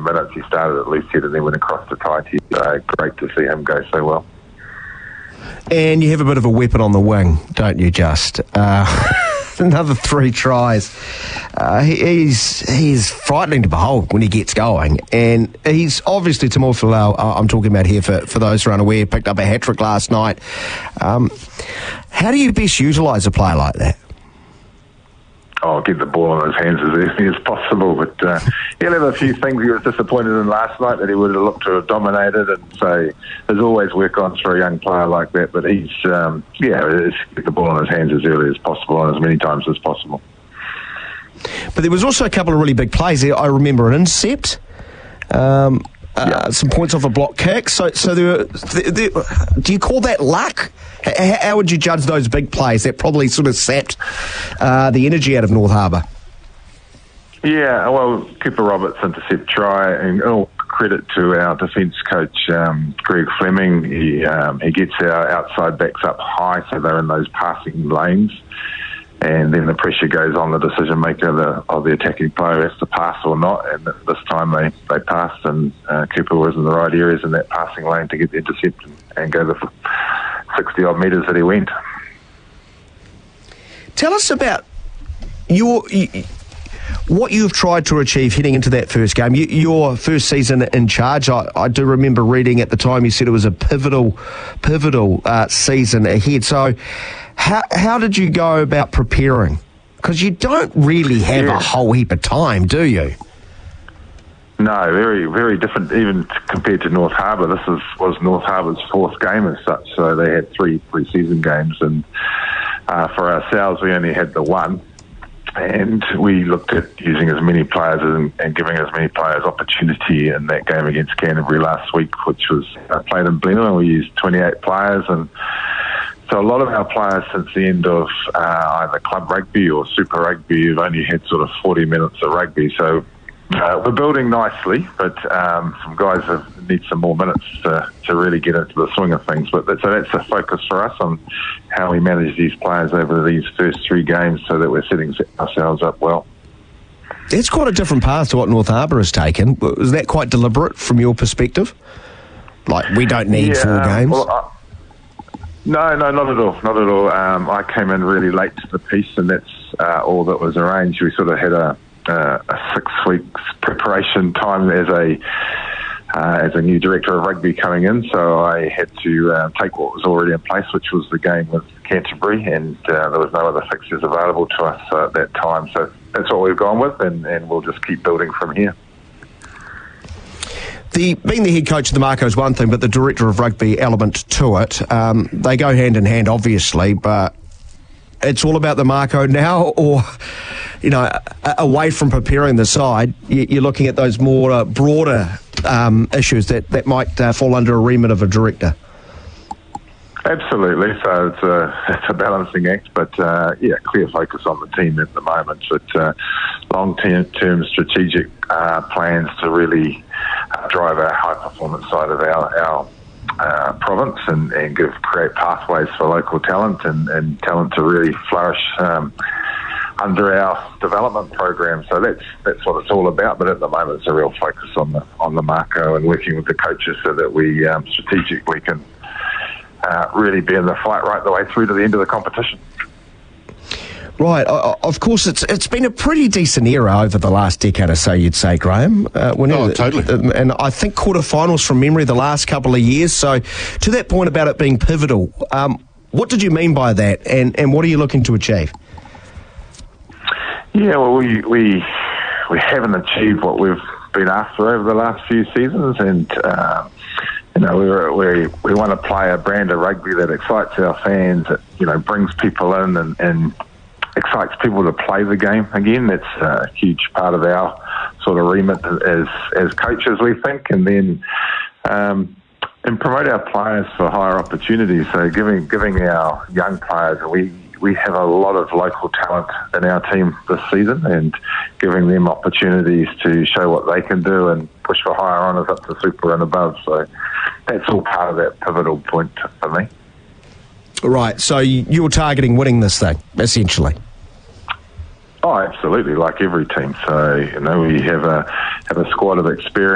minutes. He started at Leeds Head and then went across to Taiti. Great to see him go so well. And you have a bit of a weapon on the wing, don't you, Just? Another 3 tries. He's frightening to behold when he gets going. And he's obviously, Timor Folau, I'm talking about here for those who are unaware, picked up a hat-trick last night. How do you best utilise a player like that? Get the ball in his hands as early as possible, but he'll have a few things he was disappointed in last night that he would have looked to have dominated, and so there's always work on for a young player like that, but he's get the ball in his hands as early as possible and as many times as possible. But there was also a couple of really big plays there. I remember an intercept, some points off a block kick, so do you call that luck? How would you judge those big plays that probably sort of sapped the energy out of North Harbour? Yeah, well, Cooper Roberts intercept try, and all credit to our defence coach, Greg Fleming. He gets our outside backs up high so they're in those passing lanes, and then the pressure goes on the decision maker of the attacking player has to pass or not, and this time they passed, and Cooper was in the right areas in that passing lane to get the intercept and go the 60-odd metres that he went. Tell us about what you've tried to achieve heading into that first game. Your first season in charge, I do remember reading at the time you said it was a pivotal season ahead. So how did you go about preparing? Because you don't really have a whole heap of time, do you? No, very, very different even compared to North Harbour. This was North Harbour's 4th game as such, so they had 3 pre-season games, and for ourselves we only had the 1, and we looked at using as many players and giving as many players opportunity in that game against Canterbury last week, which was played in Blenheim, and we used 28 players, and so a lot of our players since the end of either club rugby or super rugby have only had sort of 40 minutes of rugby, so we're building nicely, but some guys need some more minutes to really get into the swing of things. So that's a focus for us on how we manage these players over these first 3 games so that we're setting ourselves up well. It's quite a different path to what North Harbour has taken. Was that quite deliberate from your perspective? Like, we don't need 4 games? Well, no, not at all. Not at all. I came in really late to the piece, and that's all that was arranged. We sort of had a 6 weeks preparation time as a new director of rugby coming in, so I had to take what was already in place, which was the game with Canterbury, and there was no other fixtures available to us at that time, so that's what we've gone with, and we'll just keep building from here. Being the head coach of the Mako is one thing, but the director of rugby element to it, they go hand in hand obviously, but it's all about the Mako now, or away from preparing the side, you're looking at those more broader issues that might fall under a remit of a director. Absolutely. So it's a balancing act, but clear focus on the team at the moment. But long-term strategic plans to really drive our high-performance side of our province and create pathways for local talent and talent to really flourish under our development program. So that's what it's all about. But at the moment, it's a real focus on the Mako and working with the coaches so that we strategically can really be in the fight right the way through to the end of the competition. Right. Of course, it's been a pretty decent era over the last decade or so, you'd say, Graham. Totally. And I think quarterfinals from memory the last couple of years. So to that point about it being pivotal, what did you mean by that, and what are you looking to achieve? Yeah, well, we haven't achieved what we've been after over the last few seasons, and we want to play a brand of rugby that excites our fans, that brings people in and excites people to play the game again. That's a huge part of our sort of remit as coaches, we think, and then and promote our players for higher opportunities. So giving our young players, we have a lot of local talent in our team this season, and giving them opportunities to show what they can do and push for higher honours up to super and above. So that's all part of that pivotal point for me. Right, so you're targeting winning this thing, essentially. Oh, absolutely, like every team. So, we have a squad of experience